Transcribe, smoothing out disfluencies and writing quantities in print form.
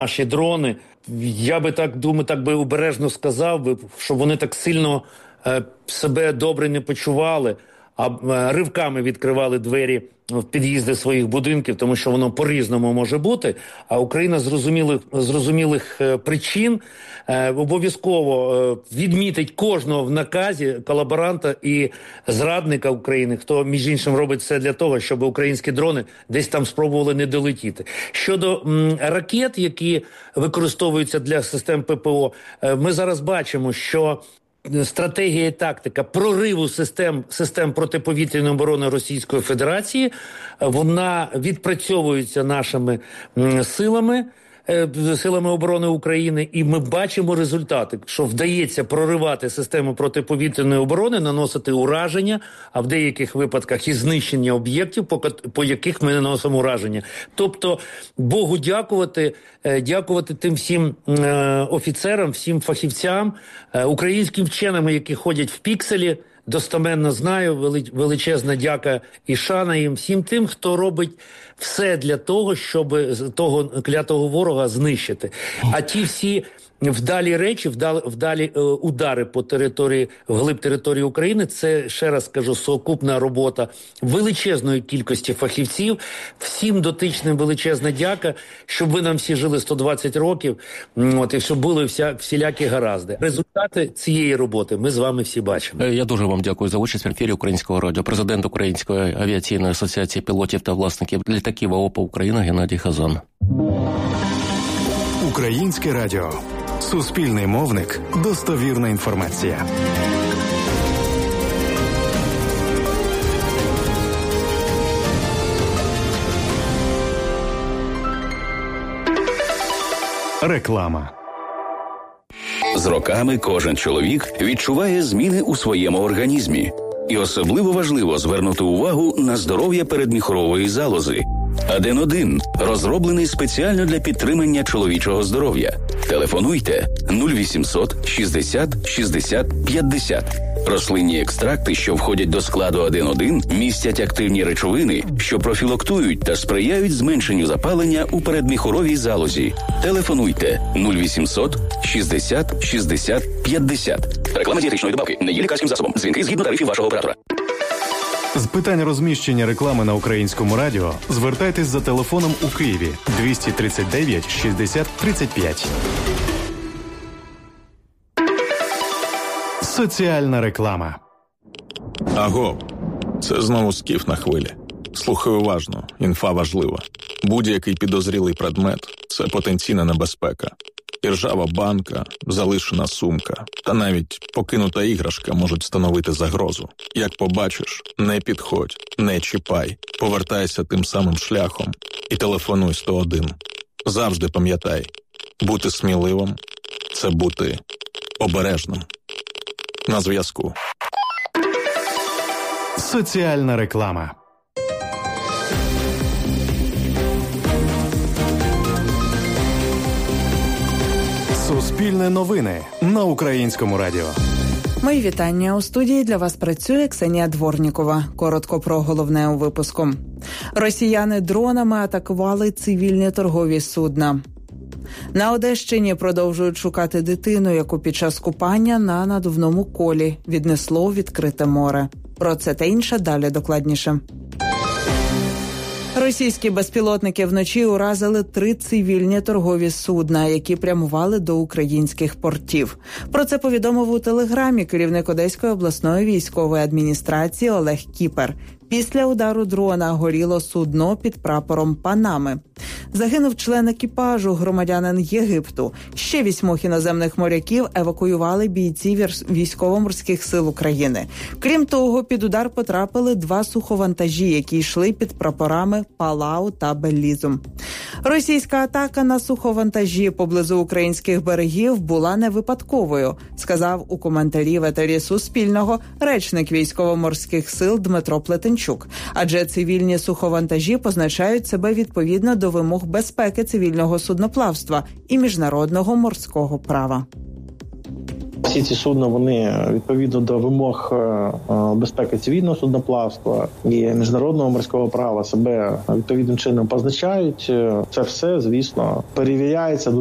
наші дрони, я би так би обережно сказав би, щоб вони так сильно себе добре не почували, а ривками відкривали двері в під'їзди своїх будинків, тому що воно по-різному може бути. А Україна з зрозумілих причин обов'язково відмітить кожного в наказі колаборанта і зрадника України, хто, між іншим, робить все для того, щоб українські дрони десь там спробували не долетіти. Щодо ракет, які використовуються для систем ППО, ми зараз бачимо, що стратегія і тактика прориву систем протиповітряної оборони Російської Федерації, вона відпрацьовується нашими силами оборони України, і ми бачимо результати, що вдається проривати систему протиповітряної оборони, наносити ураження, а в деяких випадках і знищення об'єктів, по яких ми наносимо ураження. Тобто, Богу дякувати тим всім офіцерам, всім фахівцям, українським вченим, які ходять в пікселі. Достеменно знаю, величезна дяка і шана їм, всім тим, хто робить все для того, щоб того клятого ворога знищити. А ті всі вдалі речі, вдалі удари по території, вглиб території України, це, ще раз кажу, сукупна робота величезної кількості фахівців. Всім дотичним величезна дяка, щоб ви нам всі жили 120 років, і щоб були всілякі гаразди. Результати цієї роботи ми з вами всі бачимо. Я дуже вам дякую за участь в ефірі Українського радіо. Президент Української авіаційної асоціації пілотів та власників літаків АОП «Україна» Геннадій Хазан. Українське радіо. Суспільний мовник. Достовірна інформація. Реклама. З роками кожен чоловік відчуває зміни у своєму організмі. І особливо важливо звернути увагу на здоров'я передміхорової залози. Аден-1 розроблений спеціально для підтримання чоловічого здоров'я. Телефонуйте 0800 60 60 50. Рослинні екстракти, що входять до складу Аден-1, містять активні речовини, що профілактують та сприяють зменшенню запалення у передміхоровій залозі. Телефонуйте 0800 60 60 50. Реклама дієтичної добавки не є лікарським засобом. Дзвінки згідно тарифів вашого оператора. З питань розміщення реклами на Українському радіо звертайтесь за телефоном у Києві 239 60 35. Соціальна реклама. Аго, це знову Скіф на хвилі. Слухай уважно, інфа важлива. Будь-який підозрілий предмет – це потенційна небезпека. Іржава банка, залишена сумка та навіть покинута іграшка можуть становити загрозу. Як побачиш, не підходь, не чіпай, повертайся тим самим шляхом і телефонуй 101. Завжди пам'ятай, бути сміливим – це бути обережним. На зв'язку. Соціальна реклама. Суспільне новини на Українському радіо. Мої вітання. У студії для вас працює Ксенія Дворнікова. Коротко про головне у випуску. Росіяни дронами атакували цивільні торгові судна. На Одещині продовжують шукати дитину, яку під час купання на надувному колі віднесло в відкрите море. Про це та інше далі докладніше. Російські безпілотники вночі уразили 3 цивільні торгові судна, які прямували до українських портів. Про це повідомив у Телеграмі керівник Одеської обласної військової адміністрації Олег Кіпер. Після удару дрона горіло судно під прапором Панами. Загинув член екіпажу, громадянин Єгипту. Ще 8 іноземних моряків евакуювали бійці військово-морських сил України. Крім того, під удар потрапили 2 суховантажі, які йшли під прапорами Палау та Беллізу. Російська атака на суховантажі поблизу українських берегів була не випадковою, сказав у коментарі в етері Суспільного речник військово-морських сил Дмитро Плетенчук. Адже цивільні суховантажі позначають себе відповідно до вимог безпеки цивільного судноплавства і міжнародного морського права. Всі ці судна, вони відповідно до вимог безпеки цивільного судноплавства і міжнародного морського права себе відповідним чином позначають. Це все, звісно, перевіряється